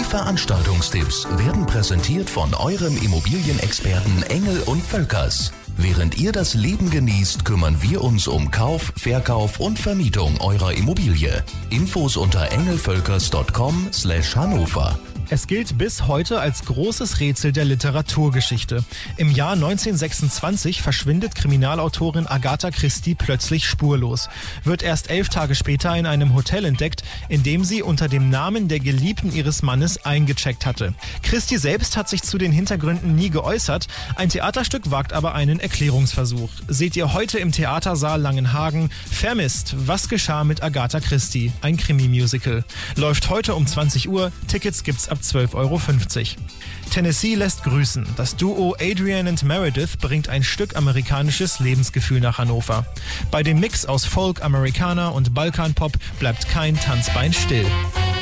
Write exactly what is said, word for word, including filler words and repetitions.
Veranstaltungstipps werden präsentiert von eurem Immobilienexperten Engel und Völkers. Während ihr das Leben genießt, kümmern wir uns um Kauf, Verkauf und Vermietung eurer Immobilie. Infos unter engelvölkers punkt com slash Hannover. Es gilt bis heute als großes Rätsel der Literaturgeschichte. Im Jahr neunzehnhundertsechsundzwanzig verschwindet Kriminalautorin Agatha Christie plötzlich spurlos. Wird erst elf Tage später in einem Hotel entdeckt, in dem sie unter dem Namen der Geliebten ihres Mannes eingecheckt hatte. Christie selbst hat sich zu den Hintergründen nie geäußert. Ein Theaterstück wagt aber einen Erklärungsversuch. Seht ihr heute im Theatersaal Langenhagen Vermisst. Was geschah mit Agatha Christie? Ein Krimi-Musical. Läuft heute um zwanzig Uhr. Tickets gibt's ab zwölf Euro fünfzig. Tennessee lässt grüßen. Das Duo Adrian and Meredith bringt ein Stück amerikanisches Lebensgefühl nach Hannover. Bei dem Mix aus Folk, Amerikaner und Balkanpop bleibt kein Tanzbein still.